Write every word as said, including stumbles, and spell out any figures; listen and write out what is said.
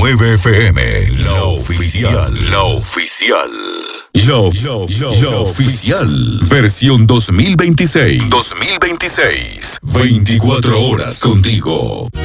nueve F M, la oficial, la oficial. Lo, lo, lo, lo oficial. Versión dos mil veintiséis. dos mil veintiséis. veinticuatro horas contigo.